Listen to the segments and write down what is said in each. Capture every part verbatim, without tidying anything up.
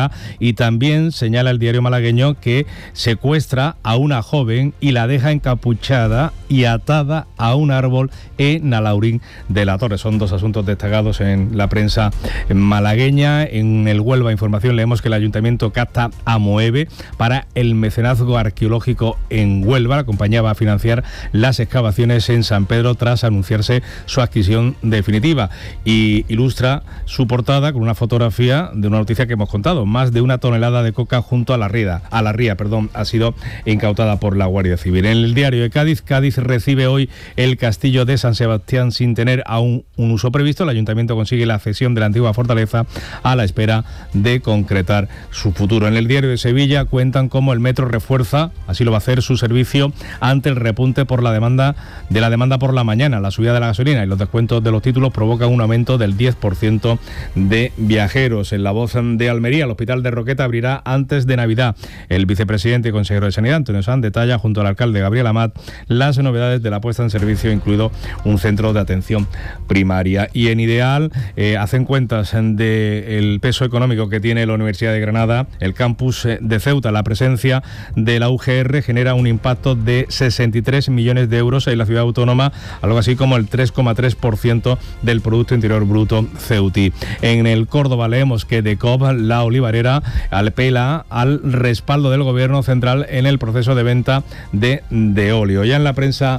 Málaga, y también señala el diario malagueño que secuestra a una joven y la deja encapuchada y atada a un árbol en Alhaurín de la Torre. Son dos asuntos destacados en la prensa malagueña. En el Huelva Información leemos que el ayuntamiento capta a Moeve para el mecenazgo arqueológico en Huelva. La compañía va a financiar las excavaciones en San Pedro tras anunciarse su adquisición definitiva, y ilustra su portada con una fotografía de una noticia que hemos contado. Más de una tonelada de coca junto a la ría, a la ría, perdón, ha sido incautada por la Guardia Civil. En el diario de Cádiz, Cádiz recibe hoy el castillo de San Sebastián sin tener aún un uso previsto. El ayuntamiento consigue la cesión de la antigua fortaleza a la espera de concretar su futuro. En el diario de Sevilla cuentan cómo el metro refuerza, así lo va a hacer, su servicio ante el repunte por la demanda de la demanda por la mañana. La subida de la gasolina y los descuentos de los títulos provocan un aumento del diez por ciento de viajeros. En La Voz de Almería, el hospital de Roqueta abrirá antes de Navidad. El vicepresidente y consejero de Sanidad, Antonio Sanz, detalla junto al alcalde Gabriel Amat las novedades de la puesta en servicio, incluido un centro de atención primaria. Y en Ideal eh, hacen cuentas del peso económico que tiene la Universidad de Granada. El campus de Ceuta, la presencia de la U G R genera un impacto de sesenta y tres millones de euros en la ciudad autónoma, algo así como el tres coma tres por ciento del Producto Interior Bruto ceutí. En el Córdoba leemos que Decop, la olivarera, apela al respaldo del gobierno central en el proceso de venta de, de óleo. Ya en la prensa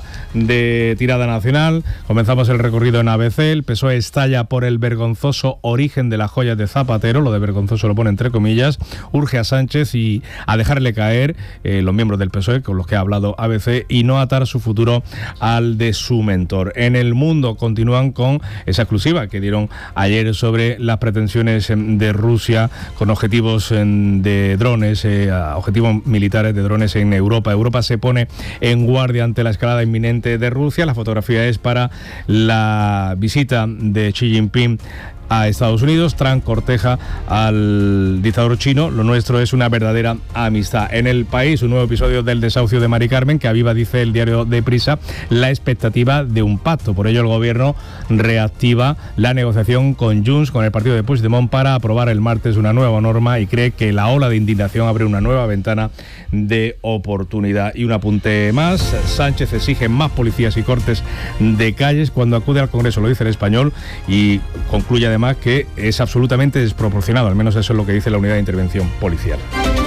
de tirada nacional comenzamos el recorrido en A B C. El P S O E estalla por el vergonzoso origen de las joyas de Zapatero, lo de vergonzoso lo pone entre comillas, urge a Sánchez y a dejarle caer eh, los miembros del P S O E con los que ha hablado A B C y no atar su futuro al de su mentor. En El Mundo continúan con esa exclusiva que dieron ayer sobre las pretensiones de Rusia con objetivos de drones, eh, objetivos militares de drones en Europa. Europa se pone en guardia ante la escalada inminente de Rusia. La fotografía es para la visita de Xi Jinping a Estados Unidos. Trump corteja al dictador chino. Lo nuestro es una verdadera amistad. En El País, un nuevo episodio del desahucio de Mari Carmen, que aviva, dice el diario de Prisa, la expectativa de un pacto. Por ello, el gobierno reactiva la negociación con Junts, con el partido de Puigdemont, para aprobar el martes una nueva norma, y cree que la ola de indignación abre una nueva ventana de oportunidad. Y un apunte más: Sánchez exige más policías y cortes de calles cuando acude al Congreso, lo dice El Español, y concluye además que es absolutamente desproporcionado, al menos eso es lo que dice la unidad de intervención policial.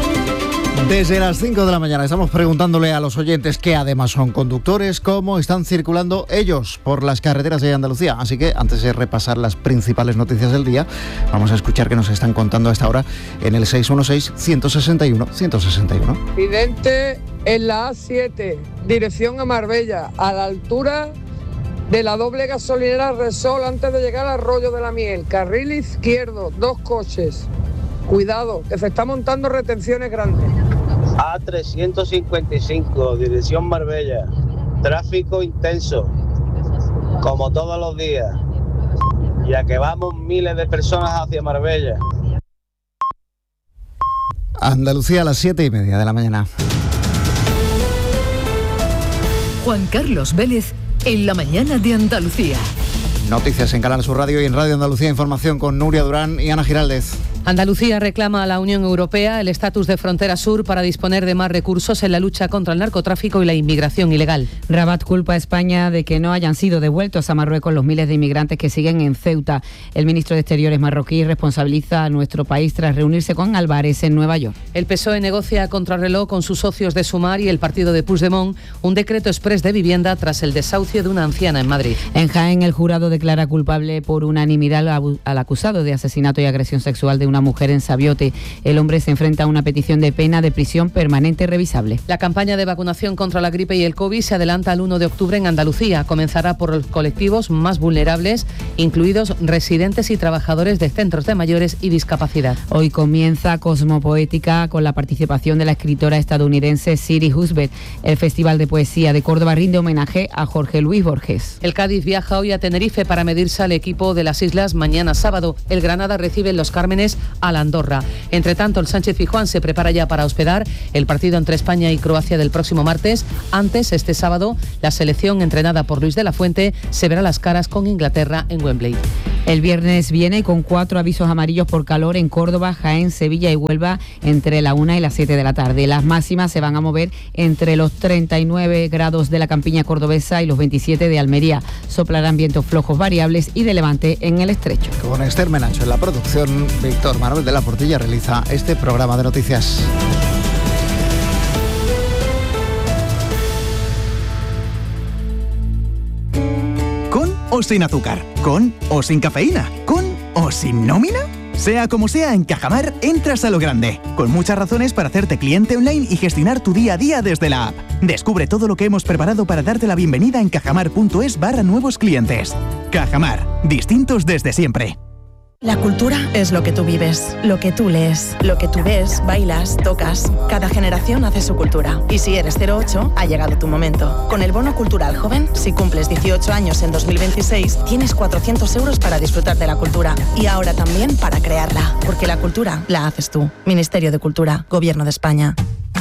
Desde las cinco de la mañana estamos preguntándole a los oyentes, que además son conductores, cómo están circulando ellos por las carreteras de Andalucía. Así que antes de repasar las principales noticias del día, vamos a escuchar qué nos están contando a esta hora en el seis uno seis, uno seis uno, uno seis uno. Accidente en la A siete, dirección a Marbella, a la altura de la doble gasolinera Resol, antes de llegar al Arroyo de la Miel. Carril izquierdo, dos coches. Cuidado, que se está montando retenciones grandes. A trescientos cincuenta y cinco, dirección Marbella. Tráfico intenso, como todos los días. Ya que vamos miles de personas hacia Marbella. Andalucía a las siete y media de la mañana. Juan Carlos Vélez en la mañana de Andalucía. Noticias en Canal Sur Radio y en Radio Andalucía Información con Nuria Durán y Ana Giraldez. Andalucía reclama a la Unión Europea el estatus de frontera sur para disponer de más recursos en la lucha contra el narcotráfico y la inmigración ilegal. Rabat culpa a España de que no hayan sido devueltos a Marruecos los miles de inmigrantes que siguen en Ceuta. El ministro de Exteriores marroquí responsabiliza a nuestro país tras reunirse con Álvarez en Nueva York. El P S O E negocia a contrarreloj con sus socios de Sumar y el partido de Puigdemont un decreto exprés de vivienda tras el desahucio de una anciana en Madrid. En Jaén, el jurado declara culpable por unanimidad al, al acusado de asesinato y agresión sexual de una mujer en Sabiote. El hombre se enfrenta a una petición de pena de prisión permanente revisable. La campaña de vacunación contra la gripe y el COVID se adelanta al uno de octubre en Andalucía. Comenzará por los colectivos más vulnerables, incluidos residentes y trabajadores de centros de mayores y discapacidad. Hoy comienza Cosmopoética con la participación de la escritora estadounidense Siri Husband. El Festival de Poesía de Córdoba rinde homenaje a Jorge Luis Borges. El Cádiz viaja hoy a Tenerife para medirse al equipo de las islas mañana sábado. El Granada recibe en Los Cármenes a la Andorra. Entre tanto, el Sánchez Pizjuán se prepara ya para hospedar el partido entre España y Croacia del próximo martes. Antes, este sábado, la selección entrenada por Luis de la Fuente se verá las caras con Inglaterra en Wembley. El viernes viene con cuatro avisos amarillos por calor en Córdoba, Jaén, Sevilla y Huelva entre la una y las siete de la tarde. Las máximas se van a mover entre los treinta y nueve grados de la campiña cordobesa y los veintisiete de Almería. Soplarán vientos flojos variables y de levante en el estrecho. Con Esther Menacho en la producción, Víctor Manuel de la Portilla realiza este programa de noticias. ¿Con o sin azúcar? ¿Con o sin cafeína? ¿Con o sin nómina? Sea como sea, en Cajamar entras a lo grande, con muchas razones para hacerte cliente online y gestionar tu día a día desde la app. Descubre todo lo que hemos preparado para darte la bienvenida en cajamar.es barra nuevos clientes. Cajamar, distintos desde siempre. La cultura es lo que tú vives, lo que tú lees, lo que tú ves, bailas, tocas. Cada generación hace su cultura. Y si eres cero ocho, ha llegado tu momento. Con el Bono Cultural Joven, si cumples dieciocho años en dos mil veintiséis, tienes cuatrocientos euros para disfrutar de la cultura. Y ahora también para crearla. Porque la cultura la haces tú. Ministerio de Cultura, Gobierno de España.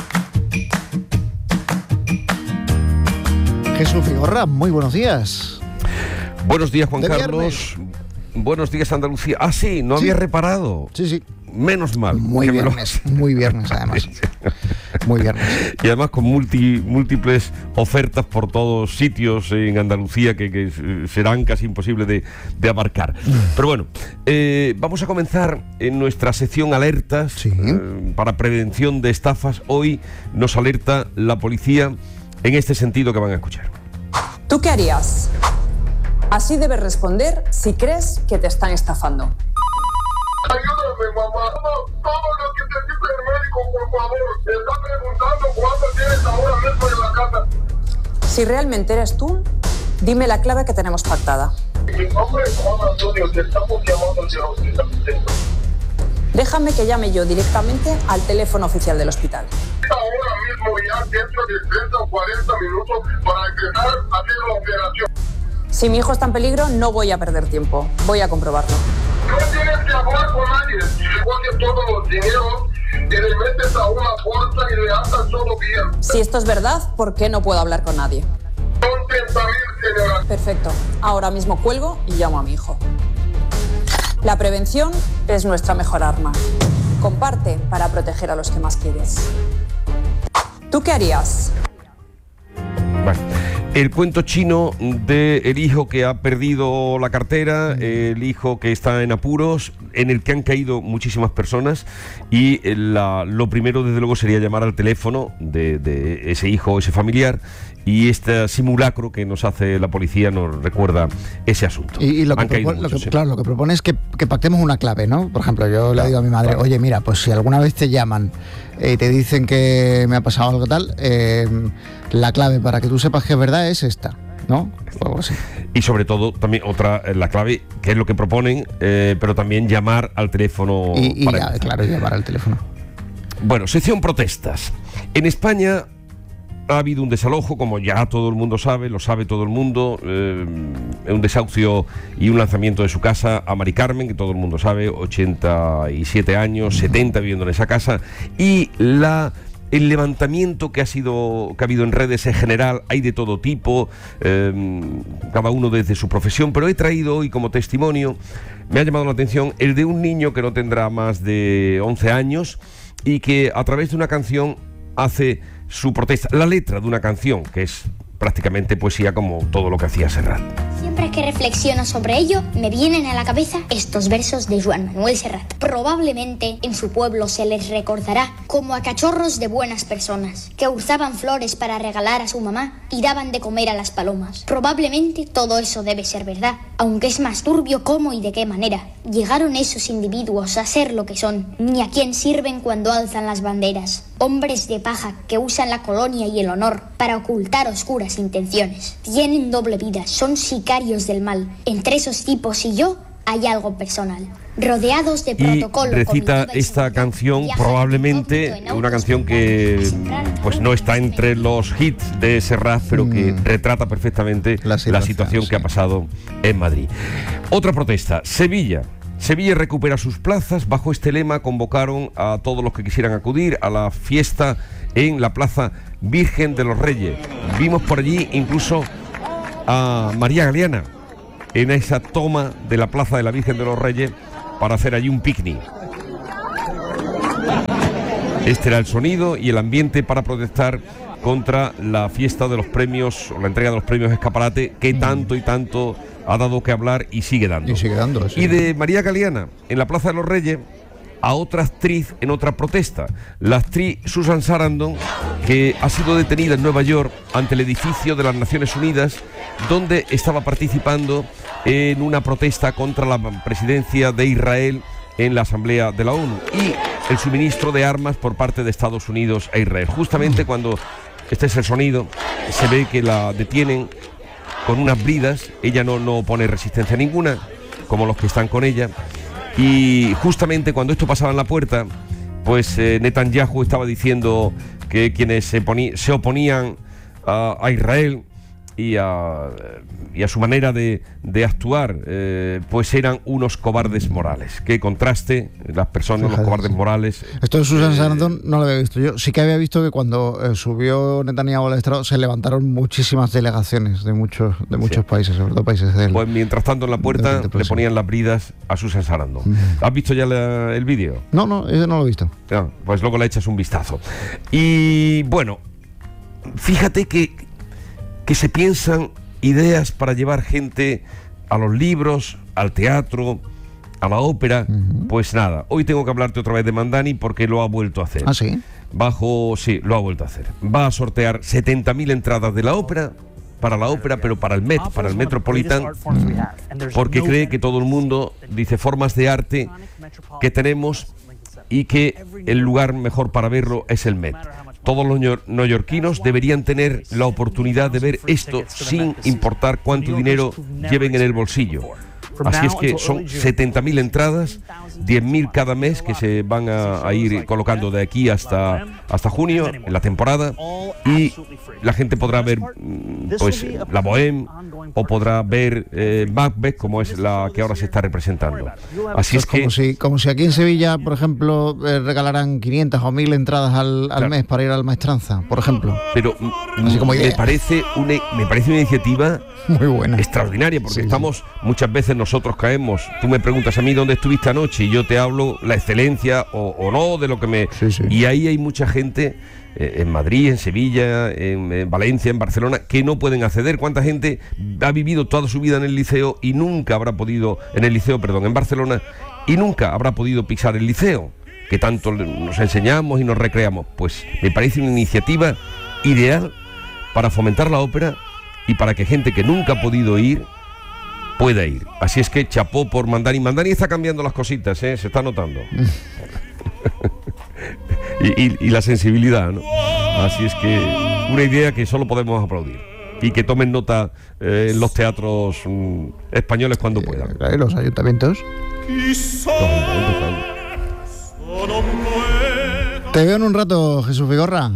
Jesús Figorra, muy buenos días. Buenos días, Juan De Carlos. viernes. Buenos días, Andalucía. Ah, sí, no Sí. había reparado. Sí, sí. Menos mal. Muy que me lo- viernes, muy viernes además. Muy viernes. Y además con multi, múltiples ofertas por todos sitios en Andalucía que, que serán casi imposibles de, de abarcar. Pero bueno, eh, vamos a comenzar en nuestra sección alertas Sí. eh, para prevención de estafas. Hoy nos alerta la policía en este sentido que van a escuchar. ¿Tú qué harías? Así debes responder si crees que te están estafando. Ayúdame, mamá. Todo lo que te dice el médico, por favor. Me está preguntando cuánto tienes ahora mismo en la casa. Si realmente eres tú, dime la clave que tenemos pactada. Mi nombre es Juan Antonio, te estamos llamando del hospital. Déjame que llame yo directamente al teléfono oficial del hospital. Ahora mismo ya dentro de treinta o cuarenta minutos para empezar a hacer la operación. Si mi hijo está en peligro, no voy a perder tiempo. Voy a comprobarlo. No tienes que hablar con nadie. Coges todos los dineros y le metes a una bolsa y le atas todo bien. Si esto es verdad, ¿por qué no puedo hablar con nadie? Son treinta mil, señora. Perfecto. Ahora mismo cuelgo y llamo a mi hijo. La prevención es nuestra mejor arma. Comparte para proteger a los que más quieres. ¿Tú qué harías? Bueno, el cuento chino del hijo que ha perdido la cartera, el hijo que está en apuros, en el que han caído muchísimas personas, y la, lo primero desde luego sería llamar al teléfono de, de ese hijo o ese familiar, y este simulacro que nos hace la policía nos recuerda ese asunto. Y, y lo, que Han caído propone, lo muchos, que, sí. claro, lo que propone es que, que pactemos una clave, ¿no? Por ejemplo, yo le digo a mi madre, claro. oye, mira, pues si alguna vez te llaman y eh, te dicen que me ha pasado algo tal, eh, la clave para que tú sepas que es verdad es esta, ¿no? O algo así. Y sobre todo, también otra, eh, la clave, que es lo que proponen, eh, pero también llamar al teléfono. Y, y para ya, claro, llamar al teléfono. Bueno, sección protestas. En España ha habido un desalojo, como ya todo el mundo sabe, lo sabe todo el mundo, eh, un desahucio y un lanzamiento de su casa a Mari Carmen, que todo el mundo sabe, ochenta y siete años, setenta viviendo en esa casa, y la... el levantamiento que ha sido que ha habido en redes en general, hay de todo tipo, eh, cada uno desde su profesión, pero he traído hoy como testimonio, me ha llamado la atención, el de un niño que no tendrá más de once años y que a través de una canción hace su protesta, la letra de una canción que es prácticamente poesía, como todo lo que hacía Serrat. Siempre que reflexiono sobre ello, me vienen a la cabeza estos versos de Joan Manuel Serrat. Probablemente en su pueblo se les recordará como a cachorros de buenas personas, que usaban flores para regalar a su mamá y daban de comer a las palomas. Probablemente todo eso debe ser verdad, aunque es más turbio cómo y de qué manera llegaron esos individuos a ser lo que son, ni a quién sirven cuando alzan las banderas. Hombres de paja que usan la colonia y el honor para ocultar oscuras intenciones. Tienen doble vida, son sicarios del mal. Entre esos tipos y yo hay algo personal. Rodeados de Y protocolo. recita comitiva y esta seguridad, canción, viajan probablemente incógnito en una autos canción que pues no está entre los hits de Serrat, pero que Mm. retrata perfectamente La la situación, situación, que sí. ha pasado en Madrid. Otra protesta, Sevilla. Sevilla recupera sus plazas. Bajo este lema convocaron a todos los que quisieran acudir a la fiesta en la Plaza Virgen de los Reyes. Vimos por allí incluso a María Galeana, en esa toma de la Plaza de la Virgen de los Reyes para hacer allí un picnic. Este era el sonido y el ambiente para protestar contra la fiesta de los premios, o la entrega de los premios Escaparate, que tanto y tanto ha dado que hablar y sigue dando. Y sigue dando, sí. Y de María Galeana, en la Plaza de los Reyes, a otra actriz en otra protesta. La actriz Susan Sarandon, que ha sido detenida en Nueva York ante el edificio de las Naciones Unidas, donde estaba participando en una protesta contra la presidencia de Israel en la Asamblea de la ONU y el suministro de armas por parte de Estados Unidos a Israel. Justamente cuando este es el sonido, se ve que la detienen con unas bridas. Ella no, no pone resistencia ninguna, como los que están con ella. Y justamente cuando esto pasaba en la puerta, pues eh, Netanyahu estaba diciendo que quienes se, poní, se oponían a, a Israel y a, y a su manera de, de actuar, eh, pues eran unos cobardes morales. Qué contraste, las personas, Fíjate, los cobardes sí. morales. Esto de Susan eh, Sarandon no lo había visto yo. Sí que había visto que cuando eh, subió Netanyahu al estrado se levantaron muchísimas delegaciones de muchos de muchos sí. países, sobre todo países del... Pues mientras tanto en la puerta le ponían las bridas a Susan Sarandon. Mm. ¿Has visto ya la, el vídeo? No, no, ese no lo he visto. Ah, pues luego le echas un vistazo. Y bueno, fíjate que que se piensan ideas para llevar gente a los libros, al teatro, a la ópera. Uh-huh. Pues nada, hoy tengo que hablarte otra vez de Mandani porque lo ha vuelto a hacer. ¿Ah, sí? Bajo, sí, lo ha vuelto a hacer. Va a sortear setenta mil entradas de la ópera, para la ópera, pero para el Met, para el Metropolitan, porque cree que todo el mundo dice formas de arte que tenemos y que el lugar mejor para verlo es el Met. Todos los neoyorquinos deberían tener la oportunidad de ver esto sin importar cuánto dinero lleven en el bolsillo. Así es que son setenta mil entradas, diez mil cada mes que se van a, a ir colocando de aquí hasta, hasta junio, en la temporada, y la gente podrá ver pues la Bohème o podrá ver eh, Macbeth, como es la que ahora se está representando. Así es que... Como si, como si aquí en Sevilla, por ejemplo, eh, regalaran quinientas o mil entradas al, al claro. mes para ir al Maestranza, por ejemplo. Pero Así como me, parece una, me parece una iniciativa muy buena, extraordinaria, porque sí, estamos, sí. muchas veces nosotros caemos, tú me preguntas a mí dónde estuviste anoche y yo te hablo la excelencia o, o no de lo que me... Sí, sí. Y ahí hay mucha gente eh, en Madrid, en Sevilla, en, en Valencia, en Barcelona, que no pueden acceder. ¿Cuánta gente ha vivido toda su vida en el liceo y nunca habrá podido, en el liceo, perdón, en Barcelona, y nunca habrá podido pisar el liceo, que tanto nos enseñamos y nos recreamos? Pues me parece una iniciativa ideal para fomentar la ópera y para que gente que nunca ha podido ir pueda ir. Así es que chapó por Mandani. Mandani está cambiando las cositas, ¿eh? Se está notando. y, y, y la sensibilidad, ¿no? Así es que una idea que solo podemos aplaudir. Y que tomen nota eh, en los teatros mm, españoles cuando puedan. Eh, los ayuntamientos. Los ayuntamientos, claro. Te veo en un rato, Jesús Vigorra.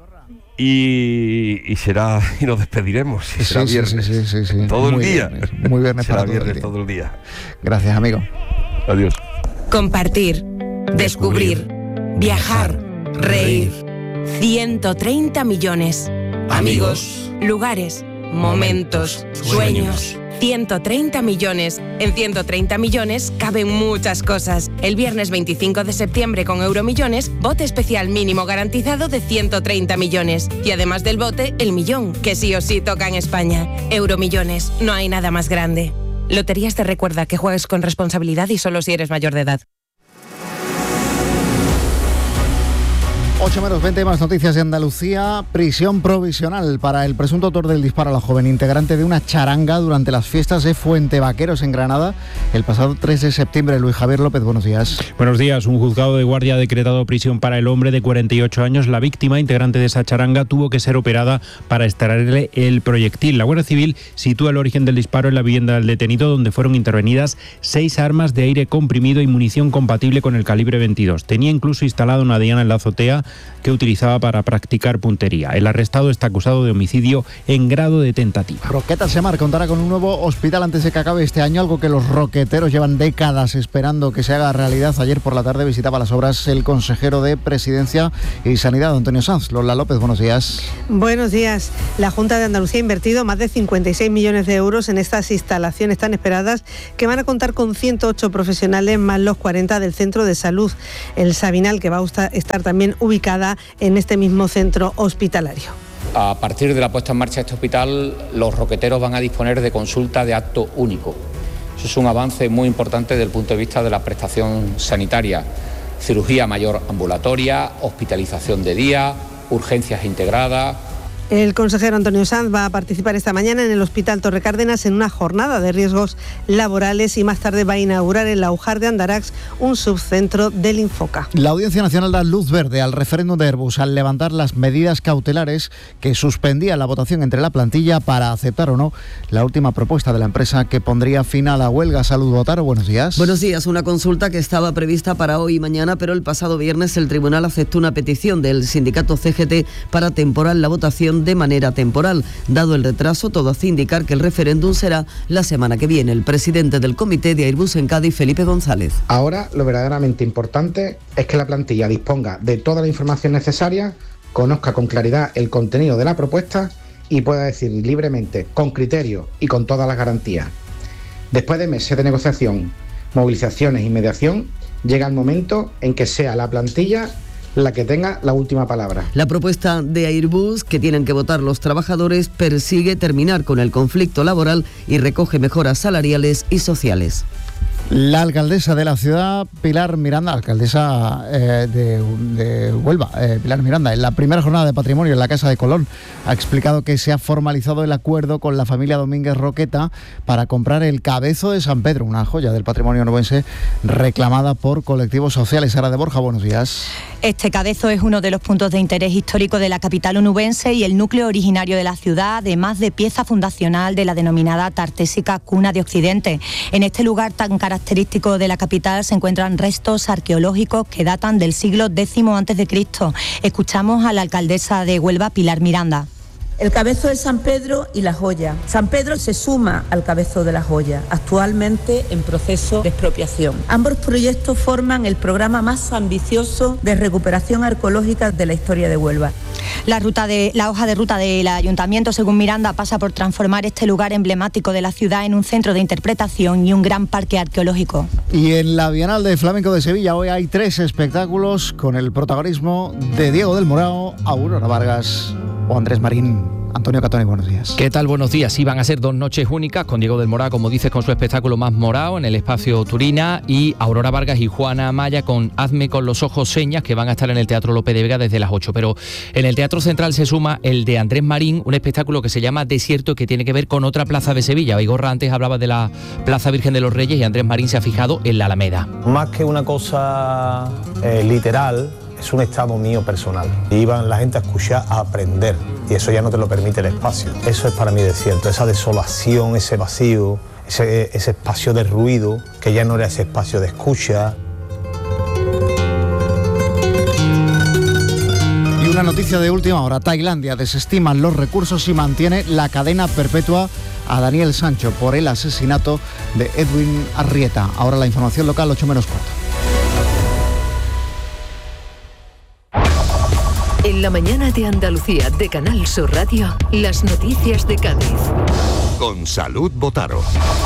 Y, y será, y nos despediremos. Y será sí, viernes. Sí, sí, sí, sí. Todo muy el día. Viernes, muy viernes será para todo viernes el todo el día. Gracias, amigo. Adiós. Compartir, descubrir, viajar, reír. ciento treinta millones. Amigos, lugares, momentos, sueños. ciento treinta millones. En ciento treinta millones caben muchas cosas. El viernes veinticinco de septiembre con Euromillones, bote especial mínimo garantizado de ciento treinta millones. Y además del bote, el millón, que sí o sí toca en España. Euromillones, no hay nada más grande. Loterías te recuerda que juegues con responsabilidad y solo si eres mayor de edad. ocho menos veinte, más noticias de Andalucía. Prisión provisional para el presunto autor del disparo a la joven integrante de una charanga durante las fiestas de Fuente Vaqueros en Granada el pasado tres de septiembre. Luis Javier López, buenos días. Buenos días. Un juzgado de guardia ha decretado prisión para el hombre de cuarenta y ocho años. La víctima, integrante de esa charanga, tuvo que ser operada para extraerle el proyectil. La Guardia Civil sitúa el origen del disparo en la vivienda del detenido, donde fueron intervenidas seis armas de aire comprimido y munición compatible con el calibre veintidós. Tenía incluso instalada una diana en la azotea que utilizaba para practicar puntería. El arrestado está acusado de homicidio en grado de tentativa. Roqueta Semar contará con un nuevo hospital antes de que acabe este año, algo que los roqueteros llevan décadas esperando que se haga realidad. Ayer por la tarde visitaba las obras el consejero de Presidencia y Sanidad, Antonio Sanz. Lola López, buenos días. Buenos días. La Junta de Andalucía ha invertido más de cincuenta y seis millones de euros en estas instalaciones tan esperadas, que van a contar con ciento ocho profesionales más los cuarenta del Centro de Salud, el Sabinal, que va a estar también ubicada en este mismo centro hospitalario. A partir de la puesta en marcha de este hospital, los roqueteros van a disponer de consulta de acto único. Eso es un avance muy importante desde el punto de vista de la prestación sanitaria. Cirugía mayor ambulatoria, hospitalización de día, urgencias integradas. El consejero Antonio Sanz va a participar esta mañana en el Hospital Torre Cárdenas en una jornada de riesgos laborales y más tarde va a inaugurar en la UJAR de Andarax un subcentro del Infoca. La Audiencia Nacional da luz verde al referéndum de Airbus al levantar las medidas cautelares que suspendían la votación entre la plantilla para aceptar o no la última propuesta de la empresa que pondría fin a la huelga. Salud, Botaro, buenos días. Buenos días. Una consulta que estaba prevista para hoy y mañana, pero el pasado viernes el tribunal aceptó una petición del sindicato C G T para temporar la votación de manera temporal. Dado el retraso, todo hace indicar que el referéndum será la semana que viene. El presidente del comité de Airbus en Cádiz, Felipe González. Ahora lo verdaderamente importante es que la plantilla disponga de toda la información necesaria, conozca con claridad el contenido de la propuesta y pueda decir libremente, con criterio y con todas las garantías. Después de meses de negociación, movilizaciones y mediación, llega el momento en que sea la plantilla la que tenga la última palabra. La propuesta de Airbus, que tienen que votar los trabajadores, persigue terminar con el conflicto laboral y recoge mejoras salariales y sociales. La alcaldesa de la ciudad, Pilar Miranda, alcaldesa eh, de, de Huelva, eh, Pilar Miranda, en la primera jornada de patrimonio en la Casa de Colón, ha explicado que se ha formalizado el acuerdo con la familia Domínguez Roqueta para comprar el Cabezo de San Pedro, una joya del patrimonio onubense reclamada por colectivos sociales. Sara de Borja, buenos días. Este cabezo es uno de los puntos de interés histórico de la capital onubense y el núcleo originario de la ciudad, además de pieza fundacional de la denominada Tartésica Cuna de Occidente. En este lugar tan característico de la capital se encuentran restos arqueológicos que datan del siglo décimo antes de Cristo. Escuchamos a la alcaldesa de Huelva, Pilar Miranda. El Cabezo de San Pedro y la joya. San Pedro se suma al Cabezo de la joya, actualmente en proceso de expropiación. Ambos proyectos forman el programa más ambicioso de recuperación arqueológica de la historia de Huelva. La, ruta de, la hoja de ruta del ayuntamiento, según Miranda, pasa por transformar este lugar emblemático de la ciudad en un centro de interpretación y un gran parque arqueológico. Y en la Bienal de Flamenco de Sevilla hoy hay tres espectáculos con el protagonismo de Diego del Morao, Aurora Vargas o Andrés Marín. Antonio Catoni, buenos días. ¿Qué tal? Buenos días. Sí, van a ser dos noches únicas con Diego del Morao, como dices, con su espectáculo Más Morao en el espacio Turina, y Aurora Vargas y Juana Amaya con Hazme con los ojos señas, que van a estar en el Teatro Lope de Vega desde las ocho. Pero en el Teatro Central se suma el de Andrés Marín, un espectáculo que se llama Desierto, que tiene que ver con otra plaza de Sevilla. Vigorra antes hablaba de la Plaza Virgen de los Reyes y Andrés Marín se ha fijado en la Alameda. Más que una cosa eh, literal, es un estado mío personal. Iban la gente a escuchar, a aprender, y eso ya no te lo permite el espacio. Eso es para mí desierto, esa desolación, ese vacío, ese, ese espacio de ruido, que ya no era ese espacio de escucha. Y una noticia de última hora: Tailandia desestima los recursos y mantiene la cadena perpetua a Daniel Sancho por el asesinato de Edwin Arrieta. Ahora la información local, ocho menos cuarto. En la mañana de Andalucía de Canal Sur Radio, las noticias de Cádiz. Con Salud Botaro.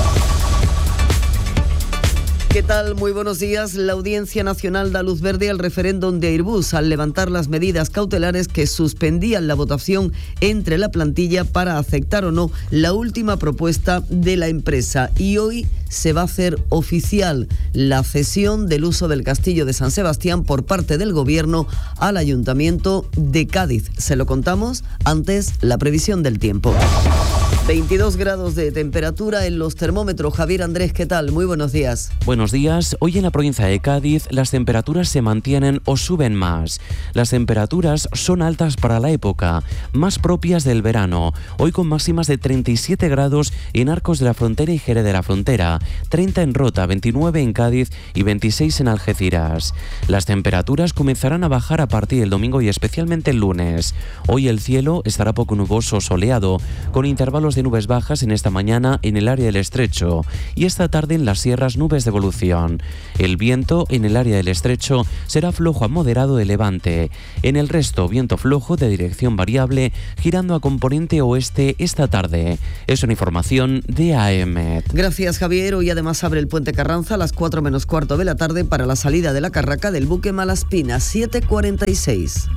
¿Qué tal? Muy buenos días. La Audiencia Nacional da luz verde al referéndum de Airbus al levantar las medidas cautelares que suspendían la votación entre la plantilla para aceptar o no la última propuesta de la empresa. Y hoy se va a hacer oficial la cesión del uso del Castillo de San Sebastián por parte del Gobierno al Ayuntamiento de Cádiz. Se lo contamos antes, la previsión del tiempo. veintidós grados de temperatura en los termómetros. Javier Andrés, ¿qué tal? Muy buenos días. Buenos días. Hoy en la provincia de Cádiz las temperaturas se mantienen o suben más. Las temperaturas son altas para la época, más propias del verano. Hoy con máximas de treinta y siete grados en Arcos de la Frontera y Jerez de la Frontera, treinta en Rota, veintinueve en Cádiz y veintiséis en Algeciras. Las temperaturas comenzarán a bajar a partir del domingo y especialmente el lunes. Hoy el cielo estará poco nuboso o soleado, con intervalos de nubes bajas en esta mañana en el área del estrecho y esta tarde en las sierras nubes de evolución. El viento en el área del estrecho será flojo a moderado de levante. En el resto, viento flojo de dirección variable girando a componente oeste esta tarde. Es una información de A E M E T. Gracias, Javier. Hoy además abre el puente Carranza a las cuatro menos cuarto de la tarde para la salida de la carraca del buque Malaspina, siete cuarenta y seis.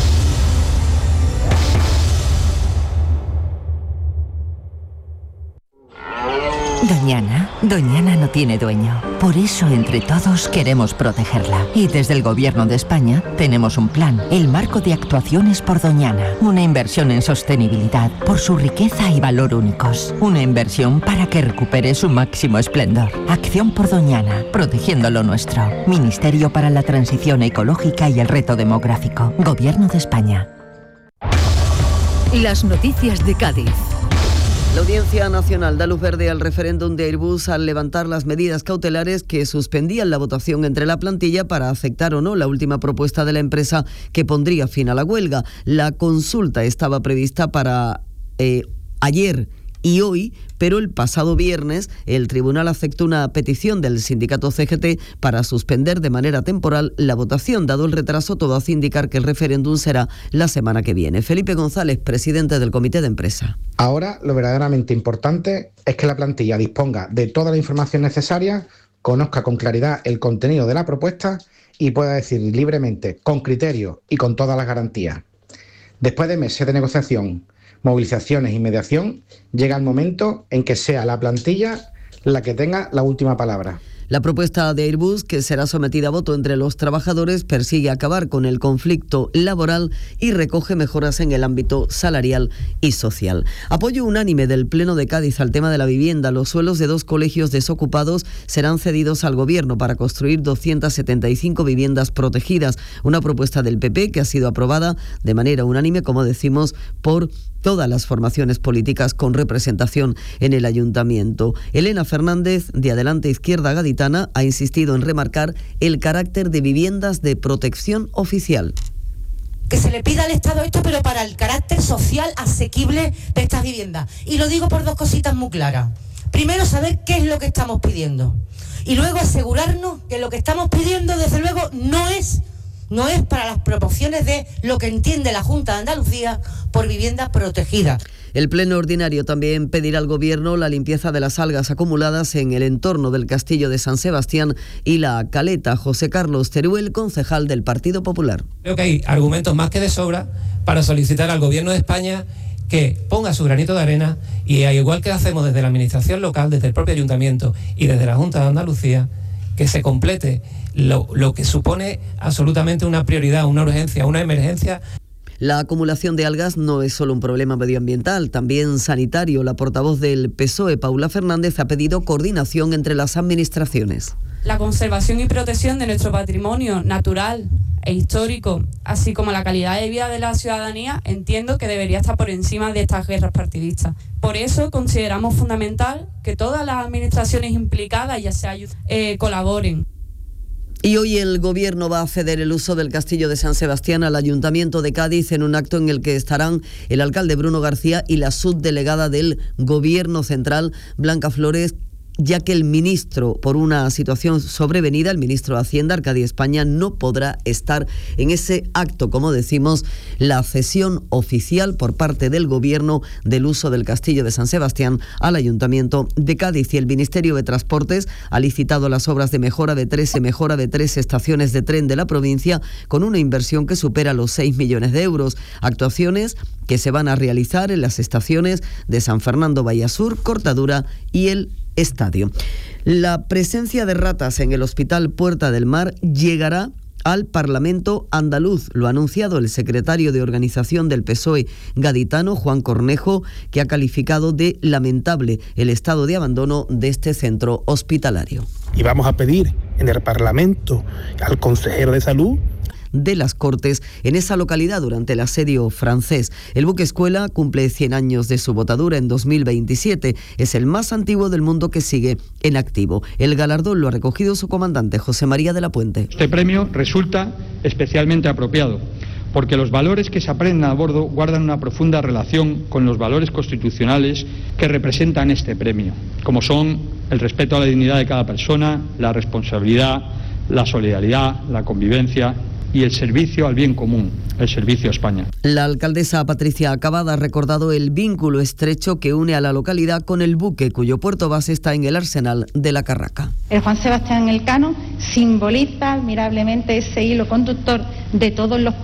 Doñana, Doñana no tiene dueño. Por eso, entre todos, queremos protegerla. Y desde el Gobierno de España tenemos un plan, el Marco de Actuaciones por Doñana. Una inversión en sostenibilidad por su riqueza y valor únicos. Una inversión para que recupere su máximo esplendor. Acción por Doñana, protegiendo lo nuestro. Ministerio para la Transición Ecológica y el Reto Demográfico. Gobierno de España. Las noticias de Cádiz. La Audiencia Nacional da luz verde al referéndum de Airbus al levantar las medidas cautelares que suspendían la votación entre la plantilla para aceptar o no la última propuesta de la empresa que pondría fin a la huelga. La consulta estaba prevista para eh, ayer y hoy, pero el pasado viernes el tribunal aceptó una petición del sindicato C G T para suspender de manera temporal la votación. Dado el retraso, todo hace indicar que el referéndum será la semana que viene. Felipe González, presidente del comité de empresa. Ahora lo verdaderamente importante es que la plantilla disponga de toda la información necesaria, conozca con claridad el contenido de la propuesta y pueda decidir libremente, con criterio y con todas las garantías. Después de meses de negociación, movilizaciones y mediación, llega el momento en que sea la plantilla la que tenga la última palabra. La propuesta de Airbus, que será sometida a voto entre los trabajadores, persigue acabar con el conflicto laboral y recoge mejoras en el ámbito salarial y social. Apoyo unánime del Pleno de Cádiz al tema de la vivienda. Los suelos de dos colegios desocupados serán cedidos al Gobierno para construir doscientas setenta y cinco viviendas protegidas. Una propuesta del P P que ha sido aprobada de manera unánime, como decimos, por todas las formaciones políticas con representación en el Ayuntamiento. Elena Fernández, de Adelante Izquierda Gaditana, ha insistido en remarcar el carácter de viviendas de protección oficial. Que se le pida al Estado esto, pero para el carácter social asequible de estas viviendas. Y lo digo por dos cositas muy claras. Primero, saber qué es lo que estamos pidiendo. Y luego asegurarnos que lo que estamos pidiendo, desde luego, no es... no es para las proporciones de lo que entiende la Junta de Andalucía por vivienda protegida. El Pleno Ordinario también pedirá al Gobierno la limpieza de las algas acumuladas en el entorno del Castillo de San Sebastián y la Caleta. José Carlos Teruel, concejal del Partido Popular. Creo que hay argumentos más que de sobra para solicitar al Gobierno de España que ponga su granito de arena y, al igual que hacemos desde la Administración local, desde el propio Ayuntamiento y desde la Junta de Andalucía, que se complete lo, lo que supone absolutamente una prioridad, una urgencia, una emergencia. La acumulación de algas no es solo un problema medioambiental, también sanitario. La portavoz del P S O E, Paula Fernández, ha pedido coordinación entre las administraciones. La conservación y protección de nuestro patrimonio natural e histórico, así como la calidad de vida de la ciudadanía, entiendo que debería estar por encima de estas guerras partidistas. Por eso consideramos fundamental que todas las administraciones implicadas, ya sea eh, colaboren. Y hoy el Gobierno va a ceder el uso del Castillo de San Sebastián al Ayuntamiento de Cádiz en un acto en el que estarán el alcalde Bruno García y la subdelegada del Gobierno Central, Blanca Flores, ya que el ministro, por una situación sobrevenida, el ministro de Hacienda, Arcadio España, no podrá estar en ese acto. Como decimos, la cesión oficial por parte del Gobierno del uso del Castillo de San Sebastián al Ayuntamiento de Cádiz. Y el Ministerio de Transportes ha licitado las obras de mejora de tres, mejora de tres estaciones de tren de la provincia con una inversión que supera los seis millones de euros. Actuaciones que se van a realizar en las estaciones de San Fernando Vallasur, Cortadura y el Estadio. La presencia de ratas en el Hospital Puerta del Mar llegará al Parlamento andaluz. Lo ha anunciado el secretario de organización del P S O E gaditano, Juan Cornejo, que ha calificado de lamentable el estado de abandono de este centro hospitalario. Y vamos a pedir en el Parlamento al consejero de Salud de las Cortes en esa localidad durante el asedio francés. El buque escuela cumple cien años de su botadura en dos mil veintisiete. Es el más antiguo del mundo que sigue en activo. El galardón lo ha recogido su comandante, José María de la Puente. Este premio resulta especialmente apropiado porque los valores que se aprenden a bordo guardan una profunda relación con los valores constitucionales que representan este premio, como son el respeto a la dignidad de cada persona, la responsabilidad, la solidaridad, la convivencia y el servicio al bien común, el servicio a España. La alcaldesa Patricia Acabada ha recordado el vínculo estrecho que une a la localidad con el buque, cuyo puerto base está en el arsenal de la Carraca. El Juan Sebastián Elcano simboliza admirablemente ese hilo conductor de todos los